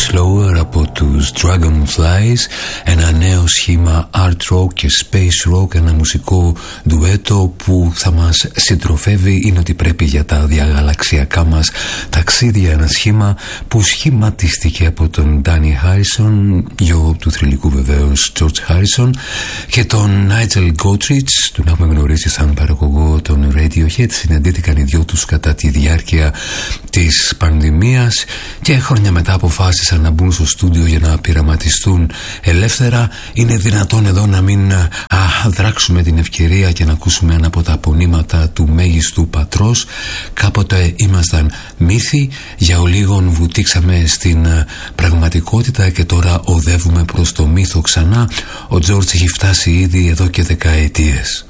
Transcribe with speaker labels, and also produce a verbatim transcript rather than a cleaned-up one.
Speaker 1: Slower από τους Dragonflies, ένα νέο σχήμα art rock και space rock, ένα μουσικό ντουέτο που θα μας συντροφεύει. Είναι ότι πρέπει για τα διαγαλαξιακά μας ταξίδια, ένα σχήμα που σχηματίστηκε από τον Danny Harrison, γιο του θρυλικού βεβαίως George Harrison, και τον Nigel Godrich, τον έχουμε γνωρίσει σαν παραγωγό των Radiohead. Συναντήθηκαν οι δυο τους κατά τη διάρκεια της πανδημίας και χρόνια μετά αποφάσισαν να μπουν στο στούντιο για να πειραματιστούν ελεύθερα. Είναι δυνατόν εδώ να μην α, δράξουμε την ευκαιρία και να ακούσουμε ένα από τα απονήματα του μέγιστου πατρός? Κάποτε ήμασταν μύθοι, για ολίγον βουτήξαμε στην πραγματικότητα και τώρα οδεύουμε προς το μύθο ξανά. Ο George έχει φτάσει ήδη εδώ και δεκαετίες.